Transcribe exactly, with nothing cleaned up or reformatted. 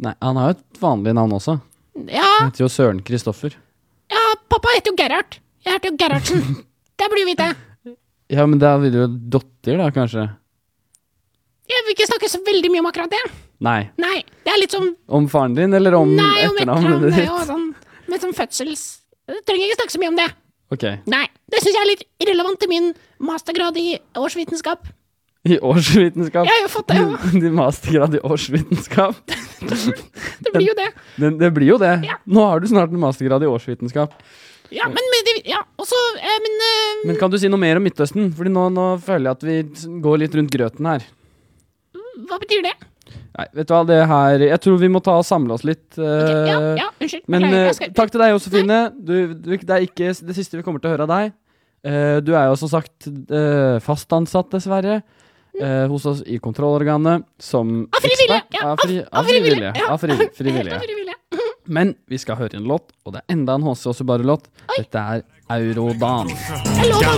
Nei, han har jo et vanlig navn også. Ja. Han heter jo Søren Kristoffer. Ja, pappa heter jo Gerhard. Jeg heter jo Gerhardsen. Det blir jo vite. Ja, men da vil du jo dotter da, kanskje? Jeg vil ikke snakke så veldig mye om akkurat det. Nei. Nei, det er litt som... Om faren din, eller om Nei, om etternavnet etternavn, ditt? og sånn, med sånn fødsels... Jeg trenger ikke snakke så mye om det. Ok. Nei, det synes jeg er litt irrelevant til min mastergrad i årsvitenskap. I årsvitenskap? Jeg har jo fått det, ja. Din mastergrad i årsvitenskap? Det blir jo det. Det, det blir jo det. Ja. Nå har du snart en mastergrad i årsvitenskap. Ja, men... men det- Ja, og så... eh, Men... eh, Men kan du si noe mer om Midtøsten? Fordi nå, nå føler jeg at vi går litt rundt grøten her. Hva betyr det? Nei, vet du hva, det her Jeg tror vi må ta og samle oss litt. Ok, eh, ja, ja, unnskyld. Men Beklager, eh, jeg skal- takk til deg, Josefine. Du, du, det er ikke det siste vi kommer til å høre av deg. Eh, du er jo som sagt uh, fast ansatt, dessverre, eh, hos oss i kontrollorganet som Av frivillige! ekspert. Ja, Av, fri, av- av av frivillige, frivillige. ja. Av fri, Helt frivillige. av frivillige. Men vi skal høre en låt, og det er enda en H C Åseberg-låt. Dette er Eurodan. Jeg lover